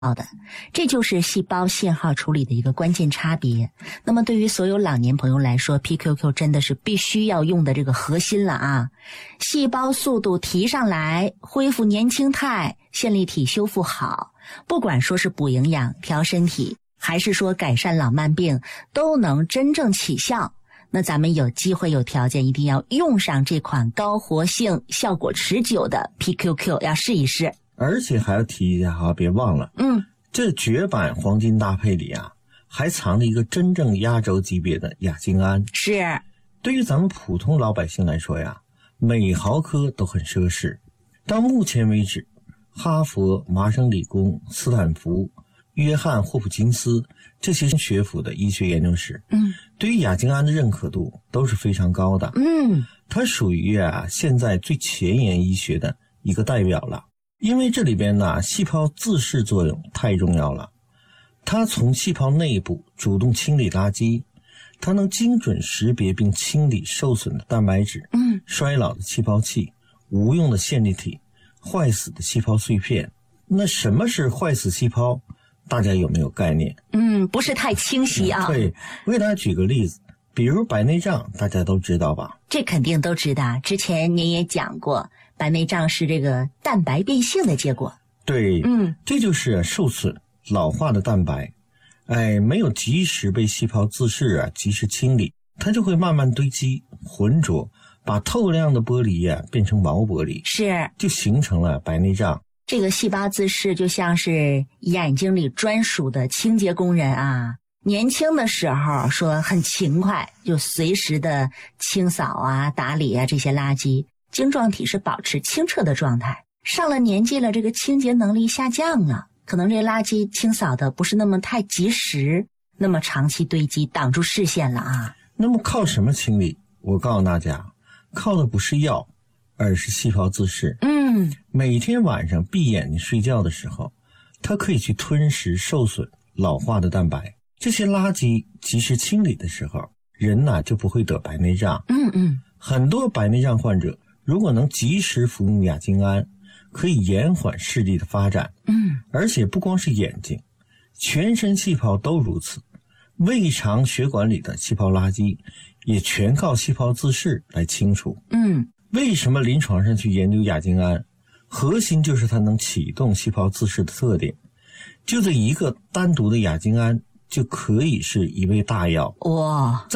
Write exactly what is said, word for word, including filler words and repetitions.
好的，这就是细胞信号处理的一个关键差别。那么对于所有老年朋友来说 ，P Q Q 真的是必须要用的这个核心了啊！细胞速度提上来，恢复年轻态，线粒体修复好，不管说是补营养、调身体，还是说改善老慢病，都能真正起效。那咱们有机会有条件一定要用上这款高活性、效果持久的 P Q Q， 要试一试。 而且还要提一下哈，别忘了， 嗯， 这绝版黄金搭配里啊，还藏着一个真正压轴级别的亚精胺。 是， 对于咱们普通老百姓来说呀，每毫克都很奢侈。到目前为止，哈佛、麻省理工、斯坦福、约翰霍普金斯这些学府的医学研究室，嗯，对于亚精胺的认可度都是非常高的。嗯，它属于啊现在最前沿医学的一个代表了。因为这里边呢，细胞自噬作用太重要了，它从细胞内部主动清理垃圾，它能精准识别并清理受损的蛋白质、嗯，衰老的细胞器、无用的线粒体、坏死的细胞碎片。那什么是坏死细胞？大家有没有概念？ 嗯，不是太清晰啊。 对，我给大家举个例子，比如白内障，大家都知道吧？ 这肯定都知道，之前您也讲过。白内障是这个蛋白变性的结果。 对，嗯，这就是受损老化的蛋白，哎，没有及时被细胞自噬啊，及时清理，它就会慢慢堆积、浑浊，把透亮的玻璃啊变成毛玻璃， 是， 就形成了白内障。 这个细胞自噬就像是眼睛里专属的清洁工人啊，年轻的时候说很勤快，就随时的清扫啊、打理啊这些垃圾。晶状体是保持清澈的状态，上了年纪了，这个清洁能力下降了，可能这垃圾清扫的不是那么太及时，那么长期堆积挡住视线了啊。 那么靠什么清理？我告诉大家，靠的不是药，而是细胞自噬。嗯，每天晚上闭眼睛睡觉的时候，它可以去吞食受损老化的蛋白，这些垃圾及时清理的时候，人呐、啊、就不会得白内障。嗯嗯，很多白内障患者如果能及时服用亚精胺，可以延缓视力的发展。嗯，而且不光是眼睛，全身细胞都如此。胃肠血管里的细胞垃圾也全靠细胞自噬来清除。嗯，为什么临床上去研究亚精胺？核心就是它能启动细胞自噬的特点。就这一个单独的亚精胺就可以是一味大药。哇！